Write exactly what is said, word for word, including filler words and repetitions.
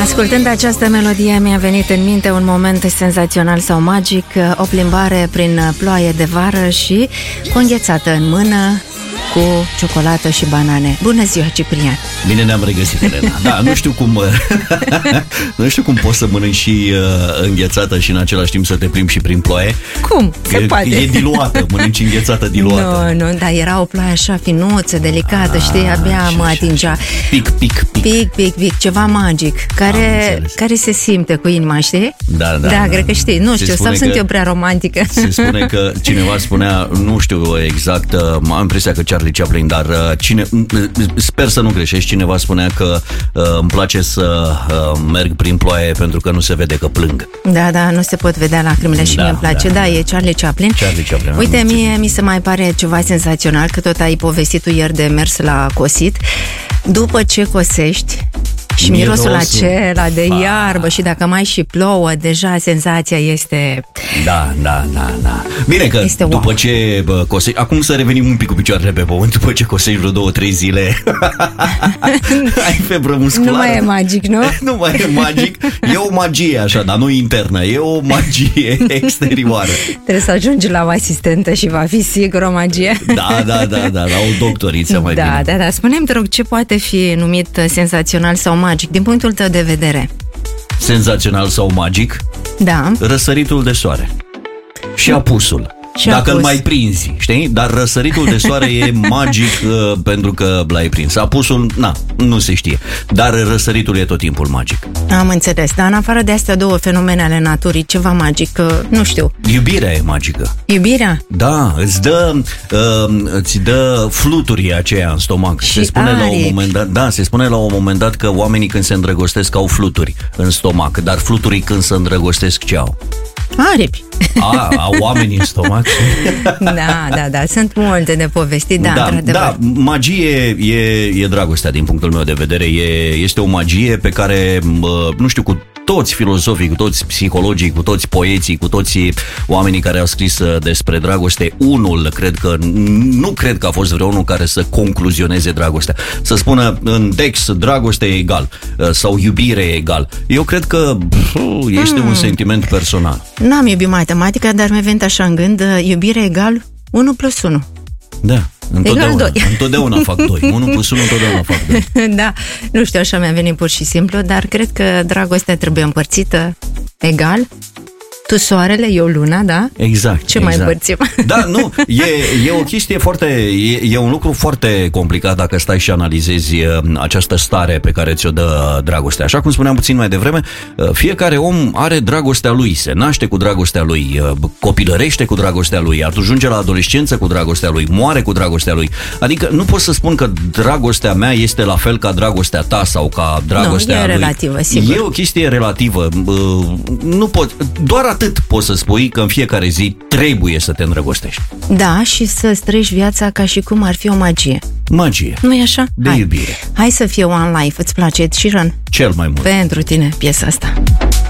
Ascultând această melodie, mi-a venit în minte un moment senzațional sau magic, o plimbare prin ploaie de vară și cu înghețată în mână, cu ciocolată și banane. Bună ziua, Ciprian! Bine ne-am regăsit, Elena. Da, nu știu cum nu știu cum poți să mănânci și uh, înghețată și în același timp să te plimbi și prin ploaie. Cum? Se e, poate. E diluată, mănânci înghețată diluată. Nu, nu, dar era o ploaie așa finuță, delicată, A, știi, abia așa, mă atingea. Pic, pic, pic. Pic, pic, pic, ceva magic, care, care se simte cu inima, știi? Da, da. Da, da cred da. că știi, nu știu, sau sunt că, eu prea romantică. Se spune că cineva spunea, nu știu exact, am impresia că Charlie Chaplin, dar cine, sper să nu greșești, cineva spunea că uh, îmi place să uh, merg prin ploaie pentru că nu se vede că plâng. Da, da, nu se pot vedea lacrimile și da, mie îmi place. Da, da, da, da. e Charlie Chaplin. Charlie Chaplin. Uite, mie mi se mai pare ceva senzațional, că tot ai povestit tu ieri de mers la cosit. După ce cosești și mirosul, mirosul acela de Fa. iarbă și dacă mai și plouă, deja senzația este... Da, da, da, da. Bine că este după wow. ce bă, cosești... Acum să revenim un pic cu picioarele pe pământ. După ce cosești vreo două, trei zile ai febră musculară. Nu mai e magic, nu? Nu mai e magic. E o magie așa, dar nu internă. E o magie exterioară. Trebuie să ajungi la o asistentă și va fi sigur o magie. Da, da, da, da, la o doctoriță mai da, bine. Da, da, spune-mi, te rog, ce poate fi numit senzațional sau magic din punctul tău de vedere? Senzațional sau magic? Da. Răsăritul de soare și apusul. Și Dacă apus. îl mai prinzi, știi? Dar răsăritul de soare e magic uh, pentru că l-ai prins. Apusul, na, nu se știe. Dar răsăritul e tot timpul magic. Am înțeles, dar în afară de astea două fenomene ale naturii, ceva magic, uh, nu știu. Iubirea e magică. Iubirea? Da, îți dă, uh, îți dă fluturii aceea în stomac. Și se spune aripi. la un moment dat, da, se spune la un moment dat că oamenii când se îndrăgostesc au fluturi în stomac, dar fluturii când se îndrăgostesc ce au? Aripi. A, au oamenii în stomac? Da, da, da, sunt multe de povestit, da, da, da, magie e, e dragostea din punctul meu de vedere, e, este o magie pe care, nu știu, cu toți filozofii, cu toți psihologii, cu toți poeții, cu toți oamenii care au scris despre dragoste, unul, cred că, nu cred că a fost vreunul care să concluzioneze dragostea, să spună în text dragoste e egal sau iubire e egal. Eu cred că este hmm. un sentiment personal. N-am iubit matematica, dar mi-a venit așa în gând, iubire egal unu plus unu. Da. Întotdeauna, întotdeauna fac doi. unu plus unu întotdeauna fac doi. Da, nu știu, așa mi-a venit pur și simplu, dar cred că dragostea trebuie împărțită egal. Tu soarele, eu luna, da? Exact. Ce exact. mai împărțim? Da, nu, e, e o chestie foarte, e, e un lucru foarte complicat dacă stai și analizezi această stare pe care ți-o dă dragostea. Așa cum spuneam puțin mai devreme, fiecare om are dragostea lui, se naște cu dragostea lui, copilărește cu dragostea lui, ajunge la adolescență cu dragostea lui, moare cu dragostea lui. Adică nu pot să spun că dragostea mea este la fel ca dragostea ta sau ca dragostea nu, e lui. relativă, sigur. E o chestie relativă. Nu pot, doar atât poți să spui că în fiecare zi trebuie să te îndrăgostești. Da, și să trăiești viața ca și cum ar fi o magie. Magie. Nu-i așa? De Hai. iubire. Hai să fie One Life. Îți place Ed Sheeran? Cel mai mult. Pentru tine piesa asta.